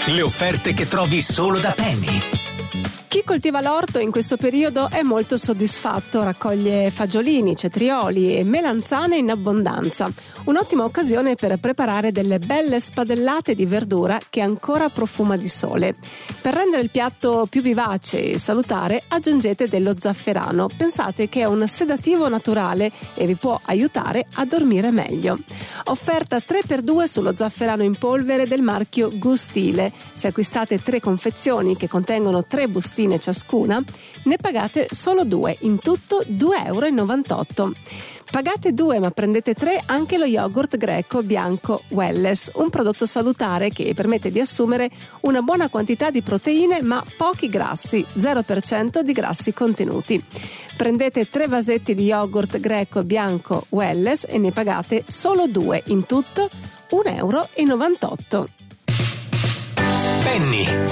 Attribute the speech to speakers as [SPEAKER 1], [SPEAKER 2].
[SPEAKER 1] Le offerte che trovi solo da Penny.
[SPEAKER 2] Chi coltiva l'orto in questo periodo è molto soddisfatto, raccoglie fagiolini, cetrioli e melanzane in abbondanza. Un'ottima occasione per preparare delle belle spadellate di verdura che ancora profuma di sole. Per rendere il piatto più vivace e salutare aggiungete dello zafferano. Pensate che è un sedativo naturale e vi può aiutare a dormire meglio. Offerta 3x2 sullo zafferano in polvere del marchio Gustile. Se acquistate 3 confezioni che contengono 3 bustine ciascuna, ne pagate solo 2, in tutto 2,98 €. Pagate 2 ma prendete 3 anche lo yogurt greco bianco Welless, un prodotto salutare che permette di assumere una buona quantità di proteine ma pochi grassi, 0% di grassi contenuti. Prendete 3 vasetti di yogurt greco bianco Welless e ne pagate solo 2, in tutto 1,98 €.
[SPEAKER 1] Penny